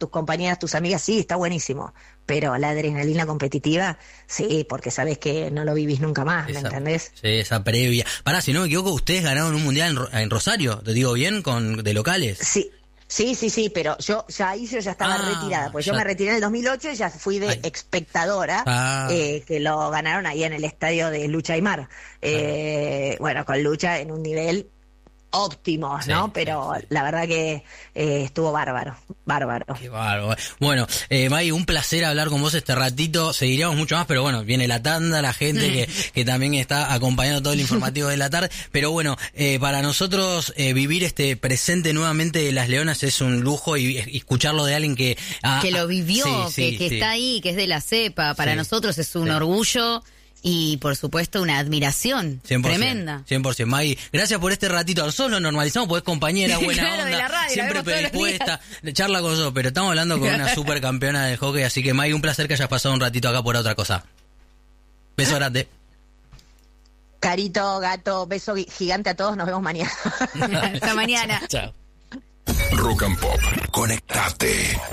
tus compañeras, tus amigas, sí, está buenísimo. Pero la adrenalina competitiva, sí, porque sabes que no lo vivís nunca más, ¿me entendés? Sí, esa previa. Pará, si no me equivoco, ustedes ganaron un mundial en Rosario, ¿te digo bien? De locales. Sí. Sí, pero yo ya estaba retirada, pues yo me retiré en el 2008 y ya fui de espectadora, que lo ganaron ahí en el estadio de Lucha Aymar. Bueno, con Lucha en un nivel óptimo, ¿no? Pero la verdad que estuvo bárbaro. Qué bárbaro. Bueno, May, un placer hablar con vos este ratito. Seguiríamos mucho más, pero bueno, viene la tanda, la gente que también está acompañando todo el informativo de la tarde. Pero bueno, para nosotros vivir este presente nuevamente de Las Leonas es un lujo y escucharlo de alguien que lo vivió, que está ahí, que es de la cepa. Para nosotros es un orgullo. Y, por supuesto, una admiración 100%, tremenda. 100%. Maggie, gracias por este ratito. Nosotros lo normalizamos porque es compañera, buena claro, onda, de la radio, siempre predispuesta, charla con nosotros, pero estamos hablando con una supercampeona del hockey, así que Maggie, un placer que hayas pasado un ratito acá por otra cosa. Beso grande. Carito, gato, beso gigante a todos, nos vemos mañana. Hasta mañana. Chao. Rock and Pop, conectate.